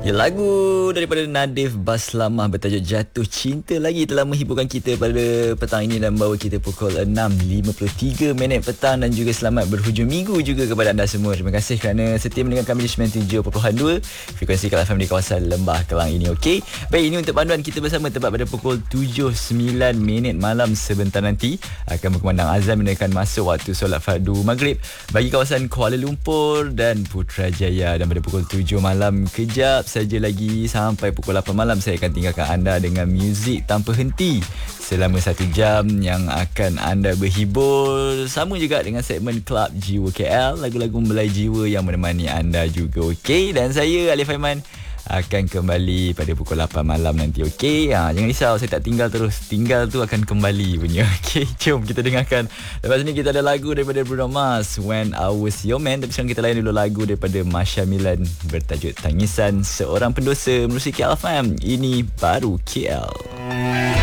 Ya, lagu daripada Nadif Baslamah bertajuk Jatuh Cinta Lagi telah menghiburkan kita pada petang ini dan membawa kita pukul 6.53 petang, dan juga selamat berhujung minggu juga kepada anda semua. Terima kasih kerana setia mendengar kami di 97.2 frekuensi Kal FM di kawasan Lembah Kelang ini. Okey, baik, ini untuk panduan kita bersama tepat pada pukul 7.09 malam. Sebentar nanti akan berkumandang azan menunjukkan masuk waktu solat fardu maghrib bagi kawasan Kuala Lumpur dan Putrajaya, dan pada pukul 7 malam kejap saja lagi sampai pukul 8 malam saya akan tinggalkan anda dengan muzik tanpa henti selama 1 jam yang akan anda berhibur, sama juga dengan segmen Club Jiwa KL, lagu-lagu membelai jiwa yang menemani anda juga. Okey, dan saya Alif Aiman akan kembali pada pukul 8 malam nanti. Okey, jangan risau, saya tak tinggal terus, tinggal tu akan kembali punya. Okey, jom kita dengarkan. Lepas ni kita ada lagu daripada Bruno Mars, When I Was Your Man. Tapi sekarang kita layan dulu lagu daripada Masha Milan bertajuk Tangisan Seorang Pendosa menerusi KL FM. Ini baru KL.